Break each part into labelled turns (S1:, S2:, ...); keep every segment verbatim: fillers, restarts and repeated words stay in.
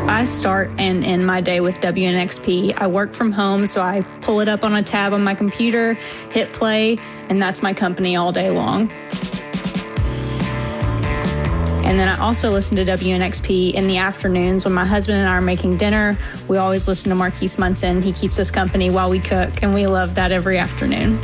S1: I start and end my day with W N X P. I work from home, so I pull it up on a tab on my computer, hit play, and that's my company all day long. And then I also listen to W N X P in the afternoons when my husband and I are making dinner. We always listen to Marquise Munson. He keeps us company while we cook, and we love that every afternoon.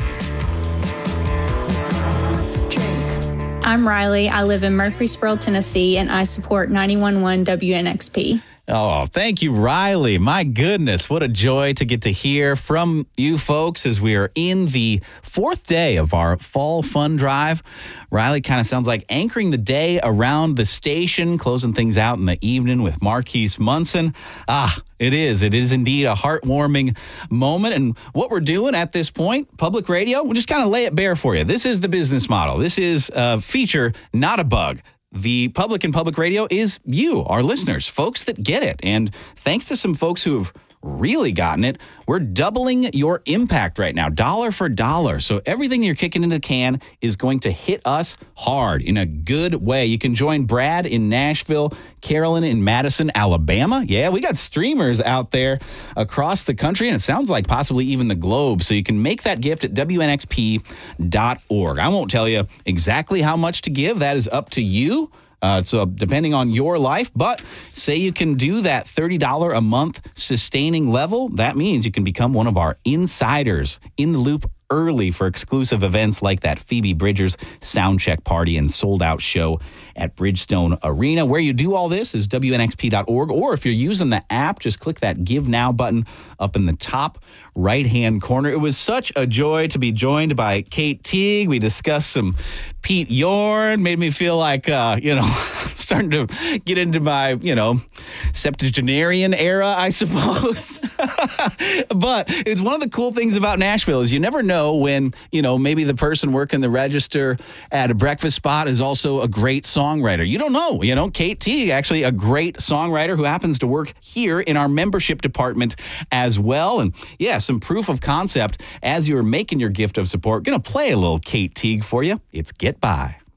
S1: I'm Riley. I live in Murfreesboro, Tennessee, and I support ninety-one point one W N X P.
S2: Oh, thank you, Riley. My goodness, what a joy to get to hear from you folks as we are in the fourth day of our fall fun drive. Riley kind of sounds like anchoring the day around the station, closing things out in the evening with Marquise Munson. Ah, it is. It is indeed a heartwarming moment. And what we're doing at this point, public radio, we'll just kind of lay it bare for you. This is the business model. This is a feature, not a bug. The public and public radio is you, our listeners, folks that get it. And thanks to some folks who have really gotten it, we're doubling your impact right now, dollar for dollar. So everything you're kicking into the can is going to hit us hard in a good way. You can join Brad in Nashville, Carolyn in Madison, Alabama. Yeah, we got streamers out there across the country, and it sounds like possibly even the globe. So you can make that gift at W N X P dot org. I won't tell you exactly how much to give. That is up to you. Uh, so depending on your life, but say you can do that thirty dollars a month sustaining level, that means you can become one of our insiders in the loop early for exclusive events like that Phoebe Bridgers soundcheck party and sold out show at Bridgestone Arena. Where you do all this is W N X P dot org, or if you're using the app, just click that Give Now button up in the top right-hand corner. It was such a joy to be joined by Kate Teague. We discussed some Pete Yorn, made me feel like, uh, you know, starting to get into my, you know, septuagenarian era, I suppose. But it's one of the cool things about Nashville is you never know when, you know, maybe the person working the register at a breakfast spot is also a great songwriter. You don't know, you know, Kate Teague, actually a great songwriter who happens to work here in our membership department as well. And yeah, some proof of concept as you're making your gift of support. Going to play a little Kate Teague for you. It's Get By.